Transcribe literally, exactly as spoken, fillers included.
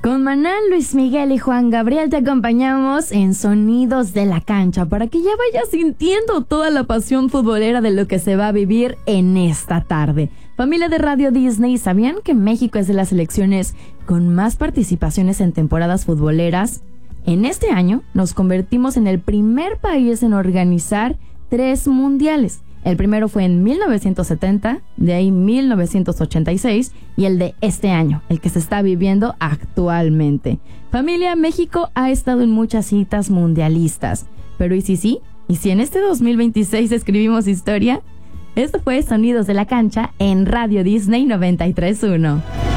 Con Maná, Luis Miguel y Juan Gabriel te acompañamos en Sonidos de la Cancha para que ya vayas sintiendo toda la pasión futbolera de lo que se va a vivir en esta tarde. Familia de Radio Disney, ¿sabían que México es de las selecciones con más participaciones en temporadas futboleras? En este año nos convertimos en el primer país en organizar tres mundiales. El primero fue en mil novecientos setenta, de ahí mil novecientos ochenta y seis y el de este año, el que se está viviendo actualmente. Familia, México ha estado en muchas citas mundialistas, pero ¿y si sí? ¿Y si en este dos mil veintiséis escribimos historia? Esto fue Sonidos de la Cancha en Radio Disney noventa y tres punto uno.